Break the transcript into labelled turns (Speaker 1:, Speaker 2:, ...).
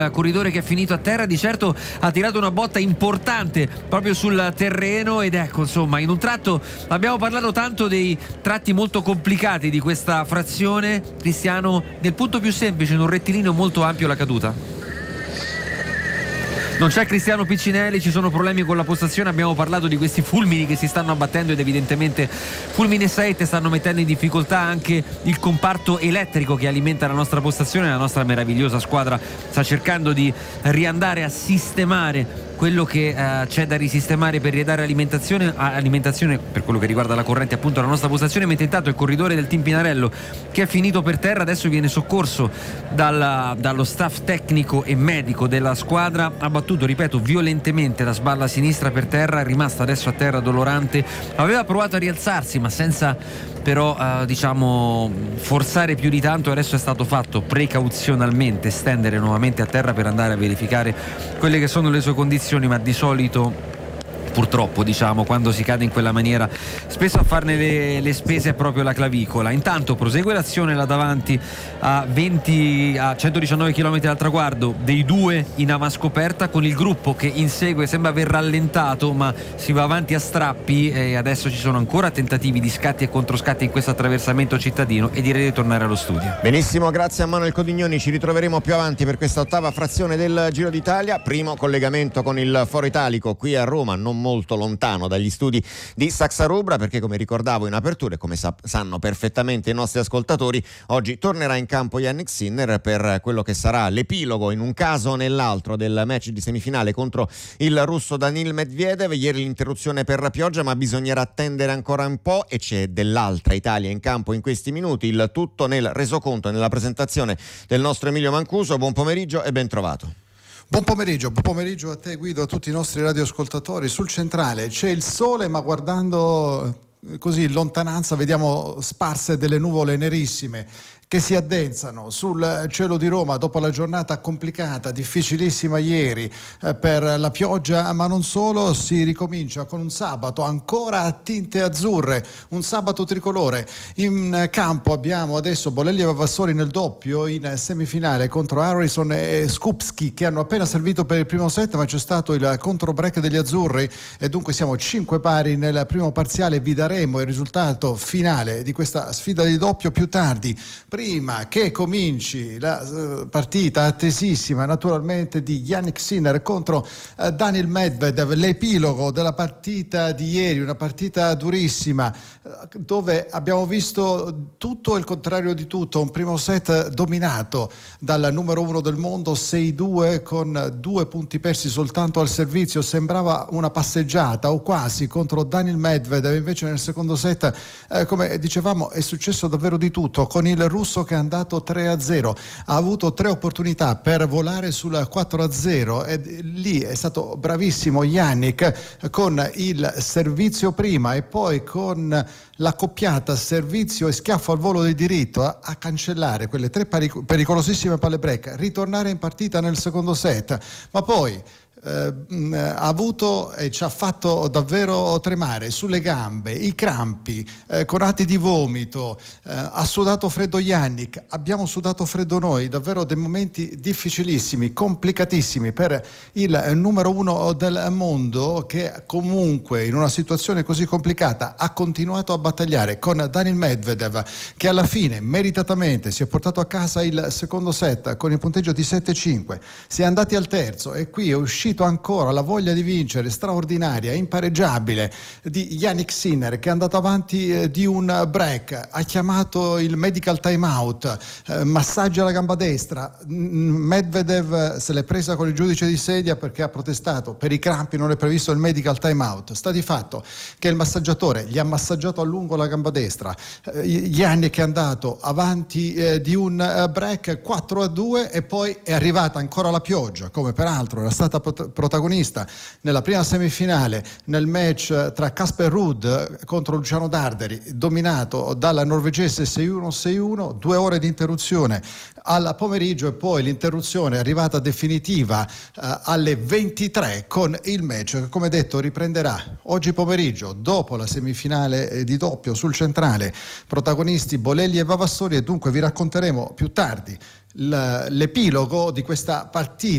Speaker 1: corridore che è finito a terra di certo ha tirato una botta importante proprio sul terreno, ed ecco, insomma, in un tratto abbiamo parlato tanto dei tratti molto complicati di questa frazione. Cristiano, nel punto più semplice, in un rettilineo molto ampio, la caduta. Non c'è Cristiano Piccinelli, ci sono problemi con la postazione, abbiamo parlato di questi fulmini che si stanno abbattendo ed evidentemente fulmini e saette stanno mettendo in difficoltà anche il comparto elettrico che alimenta la nostra postazione. La nostra meravigliosa squadra sta cercando di riandare a sistemare quello che c'è da risistemare per ridare alimentazione per quello che riguarda la corrente appunto alla nostra postazione, mentre intanto il corridore del Team Pinarello, che è finito per terra, adesso viene soccorso dallo staff tecnico e medico della squadra. Ha battuto, ripeto, violentemente la spalla sinistra per terra, è rimasto adesso a terra dolorante, aveva provato a rialzarsi ma senza però forzare più di tanto. Adesso è stato fatto precauzionalmente stendere nuovamente a terra per andare a verificare quelle che sono le sue condizioni, ma di solito purtroppo quando si cade in quella maniera spesso a farne le spese è proprio la clavicola. Intanto prosegue l'azione là davanti a 119 km al traguardo, dei due in avanscoperta, con il gruppo che insegue sembra aver rallentato ma si va avanti a strappi, e adesso ci sono ancora tentativi di scatti e controscatti in questo attraversamento cittadino, e direi di tornare allo studio.
Speaker 2: Benissimo, grazie a Manuel Codignoni, ci ritroveremo più avanti per questa ottava frazione del Giro d'Italia. Primo collegamento con il Foro Italico qui a Roma, non molto lontano dagli studi di Saxa Rubra, perché come ricordavo in apertura e come sanno perfettamente i nostri ascoltatori, oggi tornerà in campo Jannik Sinner per quello che sarà l'epilogo in un caso o nell'altro del match di semifinale contro il russo Danil Medvedev. Ieri l'interruzione per la pioggia, ma bisognerà attendere ancora un po', e c'è dell'altra Italia in campo in questi minuti. Il tutto nel resoconto e nella presentazione del nostro Emilio Mancuso. Buon pomeriggio e ben trovato.
Speaker 3: Buon pomeriggio a te Guido, a tutti i nostri radioascoltatori. Sul centrale c'è il sole, ma guardando così in lontananza vediamo sparse delle nuvole nerissime che si addensano sul cielo di Roma dopo la giornata complicata, difficilissima ieri per la pioggia, ma non solo. Si ricomincia con un sabato ancora a tinte azzurre, un sabato tricolore. In campo abbiamo adesso Bolelli e Vavassori nel doppio in semifinale contro Harrison e Skupski, che hanno appena servito per il primo set, ma c'è stato il contro-break degli azzurri e dunque siamo 5 pari nel primo parziale. Vi daremo il risultato finale di questa sfida di doppio più tardi. Prima che cominci la partita attesissima naturalmente di Jannik Sinner contro Daniil Medvedev, l'epilogo della partita di ieri, una partita durissima dove abbiamo visto tutto e il contrario di tutto. Un primo set dominato dal numero 1 del mondo, 6-2, con 2 punti persi soltanto al servizio. Sembrava una passeggiata o quasi contro Daniil Medvedev, invece nel secondo set come dicevamo è successo davvero di tutto, con il russo che è andato 3-0, ha avuto 3 opportunità per volare sul 4-0 e lì è stato bravissimo Jannik con il servizio prima e poi con la coppiata servizio e schiaffo al volo di diritto a cancellare quelle 3 pericolosissime palle break, ritornare in partita nel secondo set, ma poi ha avuto e ci ha fatto davvero tremare sulle gambe, i crampi, con atti di vomito, ha sudato freddo Jannik, abbiamo sudato freddo noi, davvero dei momenti difficilissimi, complicatissimi per il numero 1 del mondo, che comunque in una situazione così complicata ha continuato a battagliare con Daniil Medvedev, che alla fine meritatamente si è portato a casa il secondo set con il punteggio di 7-5, si è andati al terzo e qui è uscito ancora la voglia di vincere straordinaria, impareggiabile di Jannik Sinner, che è andato avanti di un break, ha chiamato il medical time out, massaggio alla gamba destra. Medvedev se l'è presa con il giudice di sedia perché ha protestato per i crampi, non è previsto il medical time out. Sta di fatto che il massaggiatore gli ha massaggiato a lungo la gamba destra. Jannik è andato avanti di un break 4-2 e poi è arrivata ancora la pioggia, come peraltro era stata protagonista nella prima semifinale nel match tra Casper Ruud contro Luciano Darderi, dominato dalla norvegese 6-1, 2 ore di interruzione al pomeriggio e poi l'interruzione arrivata definitiva alle 23 con il match che, come detto, riprenderà oggi pomeriggio dopo la semifinale di doppio sul centrale. Protagonisti Bolelli e Vavassori, e dunque vi racconteremo più tardi l'epilogo di questa partita